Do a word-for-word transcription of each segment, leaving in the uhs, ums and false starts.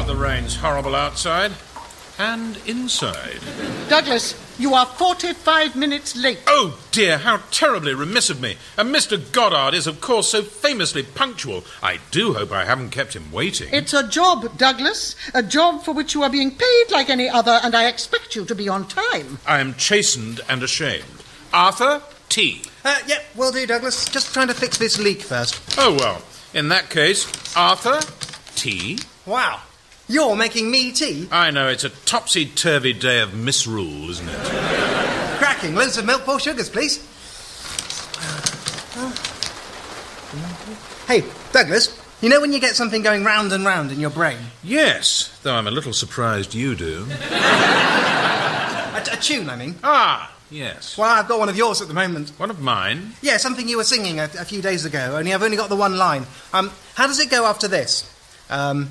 God, the rain's horrible outside. And inside. Douglas, you are forty-five minutes late. Oh, dear, how terribly remiss of me. And Mister Goddard is, of course, so famously punctual. I do hope I haven't kept him waiting. It's a job, Douglas. A job for which you are being paid like any other, and I expect you to be on time. I am chastened and ashamed. Arthur, tea. Uh, yep, will do, Douglas. Just trying to fix this leak first. Oh, well, in that case, Arthur, tea. Wow. You're making me tea? I know, it's a topsy-turvy day of misrule, isn't it? Cracking. Loads of milk, four sugars, please. Hey, Douglas, you know when you get something going round and round in your brain? Yes, though I'm a little surprised you do. a, a tune, I mean. Ah, yes. Well, I've got one of yours at the moment. One of mine? Yeah, something you were singing a, a few days ago, only I've only got the one line. Um, how does it go after this? Um...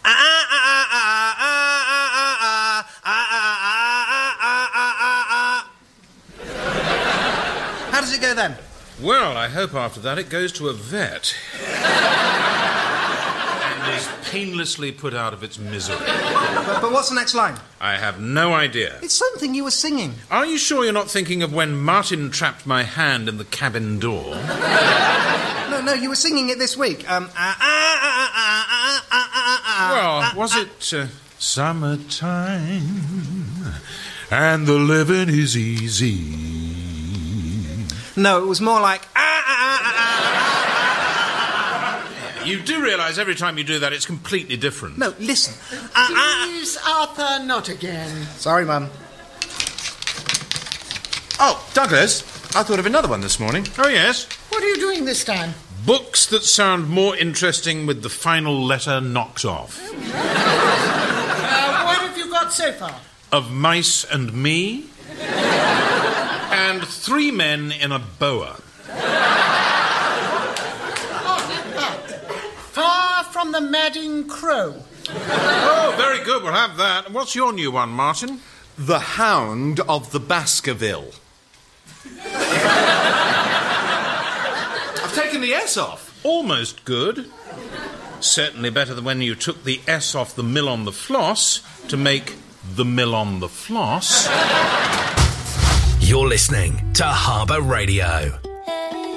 How does it go then? Well, I hope after that it goes to a vet and is painlessly put out of its misery. But, but what's the next line? I have no idea. It's something you were singing. Are you sure you're not thinking of when Martin trapped my hand in the cabin door? No, no, you were singing it this week. Um, Well, was it uh, summertime and the living is easy? No, it was more like... You do realise every time you do that it's completely different. No, listen. Please, Arthur, not again. Sorry, Mum. Oh, Douglas, I thought of another one this morning. Oh, yes? What are you doing this time? Books that sound more interesting with the final letter knocked off. Uh, what have you got so far? Of Mice and Me. And Three Men in a Boa. Far from the Madding Crow. Oh, very good, we'll have that. What's your new one, Martin? The Hound of the Baskerville. I've taken the S off. Almost good. Certainly better than when you took the S off the mill on the floss to make the mill on the floss. You're listening to Harbour Radio.